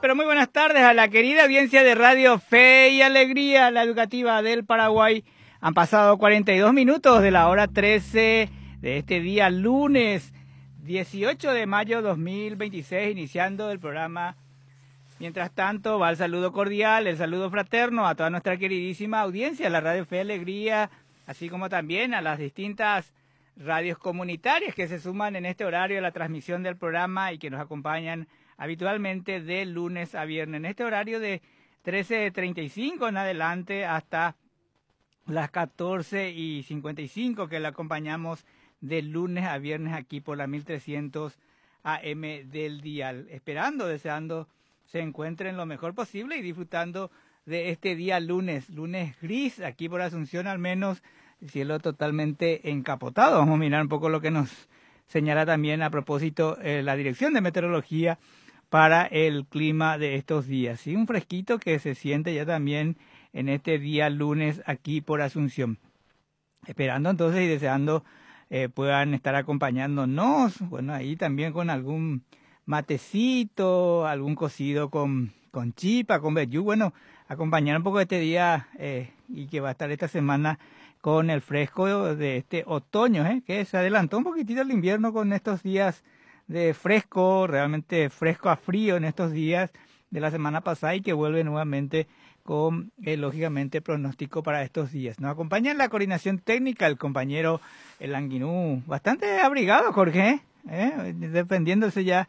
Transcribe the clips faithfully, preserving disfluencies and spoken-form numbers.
pero muy buenas tardes a la querida audiencia de Radio Fe y Alegría, la educativa del Paraguay. Han pasado cuarenta y dos minutos de la hora trece de este día lunes dieciocho de mayo de dos mil veintiséis, iniciando el programa. Mientras tanto, va el saludo cordial, el saludo fraterno a toda nuestra queridísima audiencia, la Radio Fe y Alegría, así como también a las distintas radios comunitarias que se suman en este horario a la transmisión del programa y que nos acompañan habitualmente de lunes a viernes, en este horario de trece treinta y cinco en adelante hasta las catorce y cincuenta y cinco, que la acompañamos de lunes a viernes aquí por la mil trescientos A M del dial, esperando, deseando se encuentren lo mejor posible y disfrutando de este día lunes, lunes gris, aquí por Asunción al menos, el cielo totalmente encapotado. Vamos a mirar un poco lo que nos señala también a propósito eh, la Dirección de Meteorología para el clima de estos días. Sí, un fresquito que se siente ya también en este día lunes aquí por Asunción. Esperando entonces y deseando eh, puedan estar acompañándonos, bueno, ahí también con algún matecito, algún cocido con, con chipa, con vellú, bueno, acompañar un poco este día eh, y que va a estar esta semana con el fresco de este otoño, ¿eh? Que se adelantó un poquitito el invierno con estos días de fresco, realmente fresco a frío en estos días de la semana pasada y que vuelve nuevamente con, eh, lógicamente, pronóstico para estos días. Nos acompaña en la coordinación técnica el compañero El Anguinú, bastante abrigado, Jorge, ¿eh? Dependiéndose ya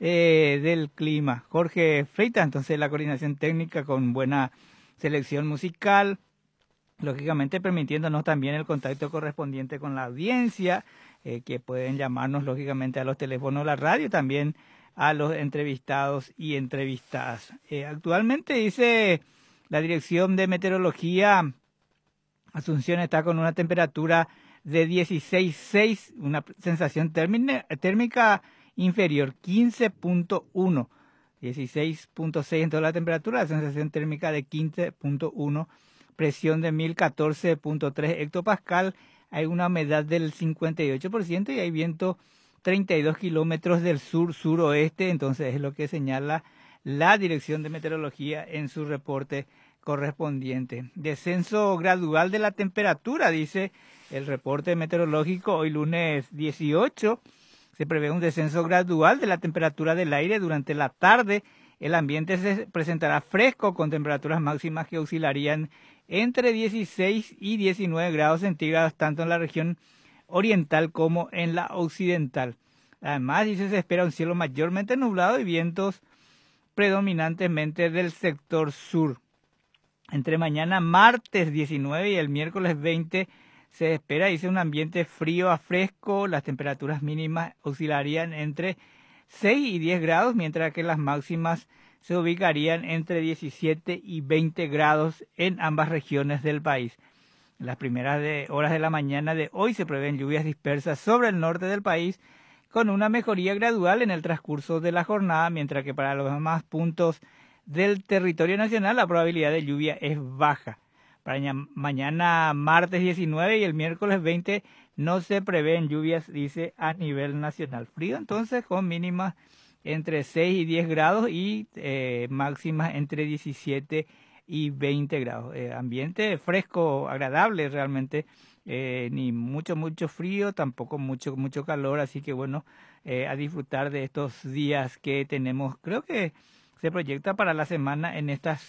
eh, del clima. Jorge Freitas, entonces la coordinación técnica con buena selección musical, lógicamente permitiéndonos también el contacto correspondiente con la audiencia, eh, que pueden llamarnos lógicamente a los teléfonos de la radio, también a los entrevistados y entrevistadas. Eh, actualmente dice la Dirección de Meteorología, Asunción está con una temperatura de dieciséis punto seis, una sensación térmica inferior, quince punto uno, dieciséis punto seis en toda la temperatura, la sensación térmica de quince punto uno, presión de mil catorce punto tres hectopascal, hay una humedad del cincuenta y ocho por ciento y hay viento treinta y dos kilómetros del sur-suroeste, entonces es lo que señala la Dirección de Meteorología en su reporte correspondiente. Descenso gradual de la temperatura, dice el reporte meteorológico, hoy lunes dieciocho, se prevé un descenso gradual de la temperatura del aire durante la tarde. El ambiente se presentará fresco con temperaturas máximas que oscilarían entre dieciséis y diecinueve grados centígrados, tanto en la región oriental como en la occidental. Además, dice, se espera un cielo mayormente nublado y vientos predominantemente del sector sur. Entre mañana martes diecinueve y el miércoles veinte se espera, dice, un ambiente frío a fresco. Las temperaturas mínimas oscilarían entre seis y diez grados, mientras que las máximas se ubicarían entre diecisiete y veinte grados en ambas regiones del país. En las primeras de, horas de la mañana de hoy se prevén lluvias dispersas sobre el norte del país, con una mejoría gradual en el transcurso de la jornada, mientras que para los demás puntos del territorio nacional la probabilidad de lluvia es baja. Para mañana martes diecinueve y el miércoles veinte no se prevén lluvias, dice, a nivel nacional. Frío entonces, con mínimas entre seis y diez grados y eh, máximas entre diecisiete y veinte grados. Eh, ambiente fresco, agradable realmente, eh, ni mucho, mucho frío, tampoco mucho, mucho calor, así que bueno, eh, a disfrutar de estos días que tenemos. Creo que se proyecta para la semana en estas